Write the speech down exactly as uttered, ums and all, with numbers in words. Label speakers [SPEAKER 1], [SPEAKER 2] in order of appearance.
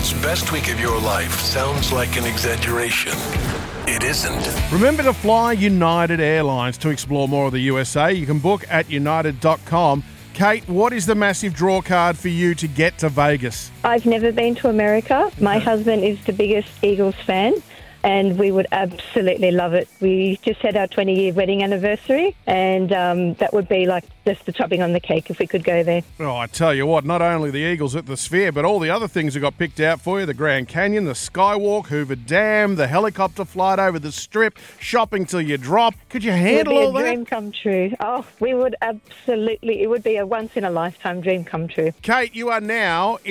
[SPEAKER 1] world's best week of your life sounds like an exaggeration, it isn't.
[SPEAKER 2] Remember to fly United Airlines. To explore more of the U S A, you can book at united dot com. Kate, what is the massive draw card for you to get to Vegas?
[SPEAKER 3] I've never been to America. My husband is the biggest Eagles fan, and we would absolutely love it. We just had our twenty-year wedding anniversary, and um, that would be like just the topping on the cake if we could go there.
[SPEAKER 2] Oh, I tell you what, not only the Eagles at the Sphere, but all the other things that got picked out for you, the Grand Canyon, the Skywalk, Hoover Dam, the helicopter flight over the Strip, shopping till you drop. Could you handle all
[SPEAKER 3] It would be a
[SPEAKER 2] that?
[SPEAKER 3] dream come true. Oh, we would absolutely. It would be a once-in-a-lifetime dream come true.
[SPEAKER 2] Kate, you are now